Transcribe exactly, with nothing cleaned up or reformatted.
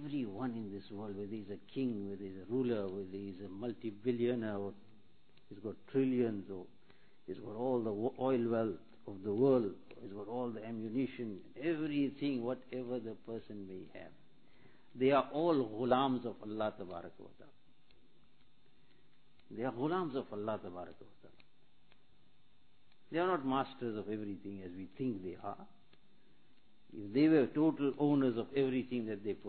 everyone in this world, whether he's a king, whether he's a ruler, whether he's a multi-billionaire, or he's got trillions, or he's got all the oil wealth of the world, or he's got all the ammunition, everything, whatever the person may have, they are all ghulams of Allah Tabaraka wa Ta'ala. They are ghulams of Allah Tabaraka wa Ta'ala. They are not masters of everything as we think they are. If they were total owners of everything that they possess,